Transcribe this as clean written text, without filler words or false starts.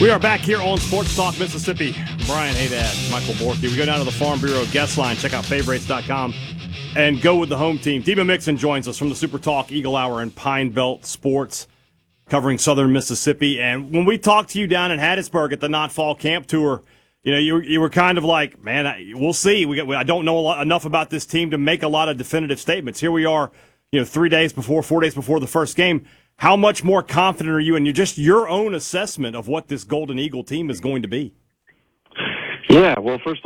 We are back here on Sports Talk Mississippi. Brian Haydad, Michael Borky. We go down to the Farm Bureau guest line. Check out favorites.com and go with the home team. Debo Mixon joins us from the Super Talk Eagle Hour and Pine Belt Sports, covering Southern Mississippi. And when we talked to you down in Hattiesburg at the Not Fall Camp Tour, you were kind of like, man, we'll see. I don't know enough about this team to make a lot of definitive statements. Here we are, 4 days before the first game. How much more confident are you in your own assessment of what this Golden Eagle team is going to be? Yeah, well, first